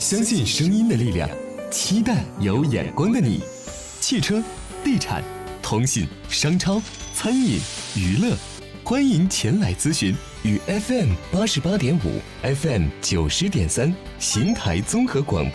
相信声音的力量，期待有眼光的你。汽车、地产、通信、商超、餐饮、娱乐，欢迎前来咨询。与 FM88.5、FM90.3邢台综合广播